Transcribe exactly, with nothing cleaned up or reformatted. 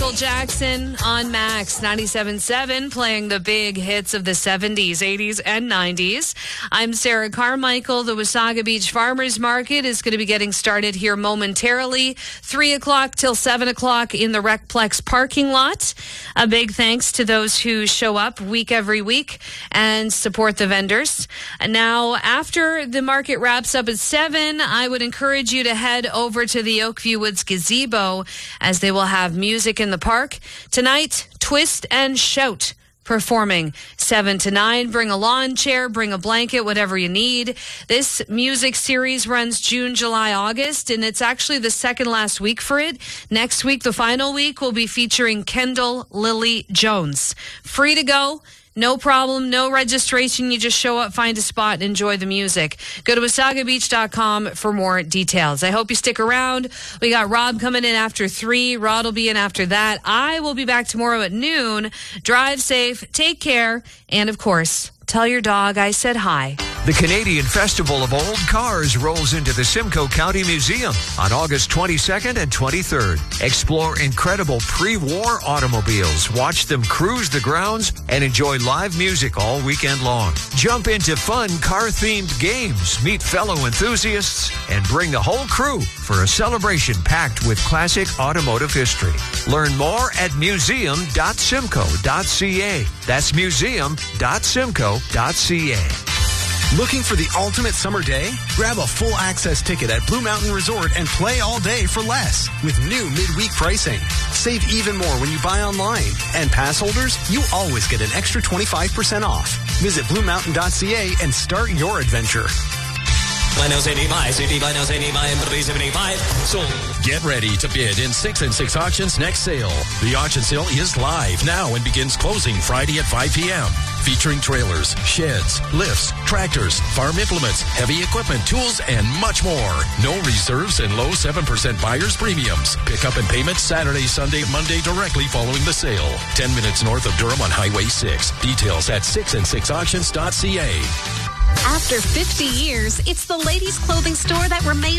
Michael Jackson on Max ninety-seven point seven, playing the big hits of the seventies, eighties, and nineties. I'm Sarah Carmichael. The Wasaga Beach Farmers Market is going to be getting started here momentarily, three o'clock till seven o'clock in the Recplex parking lot. A big thanks to those who show up week every week and support the vendors. Now, after the market wraps up at seven, I would encourage you to head over to the Oakview Woods Gazebo as they will have music in the park. Tonight, Twist and Shout performing seven to nine. Bring a lawn chair, bring a blanket, whatever you need. This music series runs June, July, August, and it's actually the second last week for it. Next week, the final week, will be featuring Kendall Lily Jones. Free to go. No problem, no registration. You just show up, find a spot, and enjoy the music. Go to wasaga beach dot com for more details. I hope you stick around. We got Rob coming in after three. Rod will be in after that. I will be back tomorrow at noon. Drive safe, take care, and of course, tell your dog I said hi. The Canadian Festival of Old Cars rolls into the Simcoe County Museum on August twenty-second and twenty-third. Explore incredible pre-war automobiles, watch them cruise the grounds, and enjoy live music all weekend long. Jump into fun car-themed games, meet fellow enthusiasts, and bring the whole crew for a celebration packed with classic automotive history. Learn more at museum dot simcoe dot c a. That's museum dot simcoe dot c a. Looking for the ultimate summer day? Grab a full access ticket at Blue Mountain Resort and play all day for less with new midweek pricing. Save even more when you buy online. And pass holders, you always get an extra twenty-five percent off. Visit blue mountain dot c a and start your adventure. Get ready to bid in six and six Auctions next sale. The auction sale is live now and begins closing Friday at five p.m. Featuring trailers, sheds, lifts, tractors, farm implements, heavy equipment, tools, and much more. No reserves and low seven percent buyer's premiums. Pick up and payment Saturday, Sunday, Monday directly following the sale. ten minutes north of Durham on Highway six. Details at six and six auctions dot c a. After fifty years, it's the ladies' clothing store that remains